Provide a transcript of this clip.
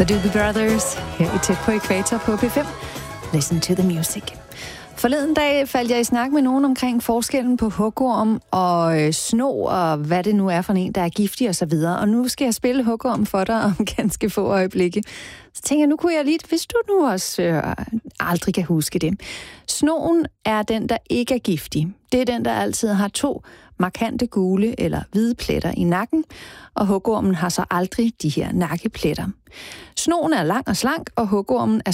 The Doobie Brothers her i Tæt på Ækvator på P5. Listen to the music. Forleden dag faldt jeg i snak med nogen omkring forskellen på hugorm og sno, og hvad det nu er for en, der er giftig og så videre. Og nu skal jeg spille hugorm for dig om ganske få øjeblikke. Så tænker jeg, nu kunne jeg lige, hvis du nu også aldrig kan huske det. Snoen er den, der ikke er giftig. Det er den, der altid har 2 markante gule eller hvide pletter i nakken, og hugormen har så aldrig de her nakkepletter. Snoen er lang og slank, og hugormen er